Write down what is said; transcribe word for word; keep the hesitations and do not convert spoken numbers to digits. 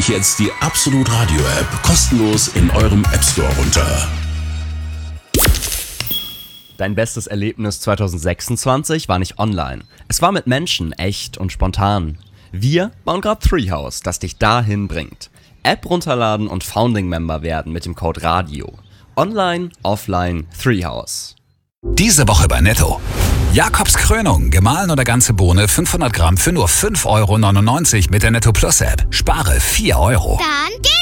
euch jetzt die Absolut Radio App kostenlos in eurem App Store runter. Dein bestes Erlebnis zwanzig sechsundzwanzig war nicht online. Es war mit Menschen, echt und spontan. Wir bauen gerade Treehouse, das dich dahin bringt. App runterladen und Founding-Member werden mit dem Code RADIO. Online, offline, Treehouse. Diese Woche bei Netto. Jakobs Krönung, gemahlen oder ganze Bohne, fünfhundert Gramm für nur fünf Euro neunundneunzig mit der Netto Plus App. Spare vier Euro. Dann